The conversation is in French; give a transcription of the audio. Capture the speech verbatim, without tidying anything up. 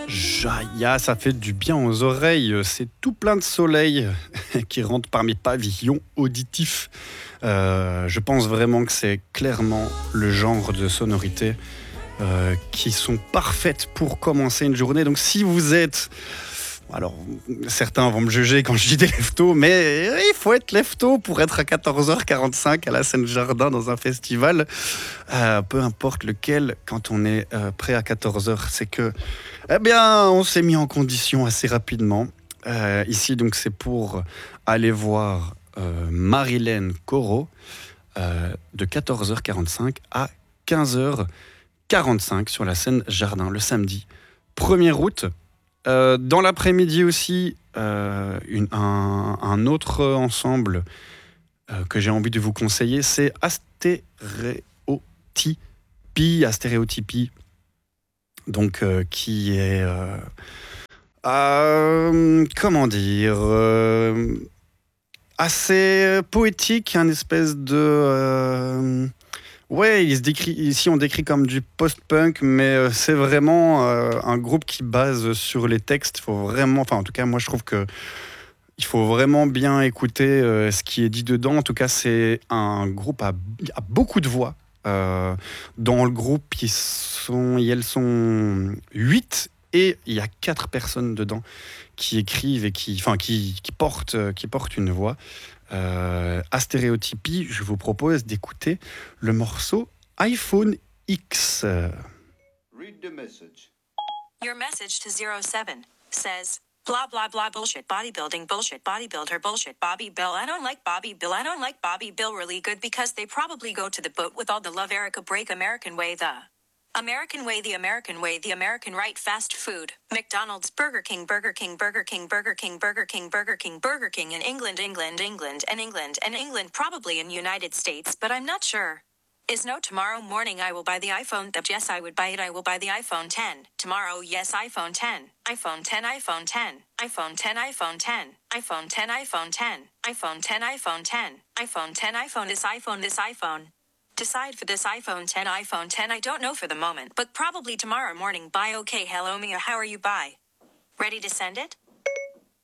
Jaya, ça fait du bien aux oreilles. C'est tout plein de soleil qui rentre par mes pavillons auditifs. Euh, je pense vraiment que c'est clairement le genre de sonorité euh, qui sont parfaites pour commencer une journée. Donc si vous êtes... Alors, certains vont me juger quand je dis des lève-tôt, mais il faut être lève-tôt pour être à quatorze heures quarante-cinq à la Seine-Jardin dans un festival. Euh, peu importe lequel, quand on est euh, prêt à quatorze heures, c'est que, eh bien, on s'est mis en condition assez rapidement. Euh, ici, donc, c'est pour aller voir euh, Marilène Corot euh, de quatorze heures quarante-cinq à quinze heures quarante-cinq sur la Seine-Jardin le samedi premier août. Euh, dans l'après-midi aussi, euh, une, un, un autre ensemble euh, que j'ai envie de vous conseiller, c'est Astéréotypie, Astéréotypie, donc euh, qui est, euh, euh, comment dire, euh, assez poétique, un espèce de... Euh, Ouais, il se décrit, ici on décrit comme du post-punk, mais euh, c'est vraiment euh, un groupe qui base sur les textes. Il faut vraiment, enfin en tout cas moi je trouve que il faut vraiment bien écouter euh, ce qui est dit dedans. En tout cas c'est un groupe à, à beaucoup de voix. Euh, dans le groupe ils sont, elles sont huit et il y a quatre personnes dedans qui écrivent et qui, enfin qui, qui portent, qui portent une voix. Euh, Astéréotypie, je vous propose d'écouter le morceau iPhone X. Read the message. Your message to zero seven says, blah, blah, blah, bullshit, bodybuilding, bullshit, bodybuilder, bullshit, Bobby Bill. I don't like Bobby Bill. I don't like Bobby Bill really good because they probably go to the boat with all the love Erica break American way, the American way, the American way, the American right, fast food, McDonald's, Burger King, Burger King, Burger King, Burger King, Burger King, Burger King, Burger King in England, England, England, and England, and England, probably in United States, but I'm not sure. Is no tomorrow morning I will buy the iPhone, the yes I would buy it, I will buy the iPhone ten. Tomorrow, yes, iPhone ten, iPhone ten, iPhone ten, iPhone ten, iPhone ten, iPhone ten, iPhone ten, iPhone ten, iPhone ten, iPhone ten, iPhone this iPhone, this iPhone. Decide for this iPhone ten, iPhone ten, I don't know for the moment, but probably tomorrow morning. Bye, okay, hello Mia, how are you, bye? Ready to send it?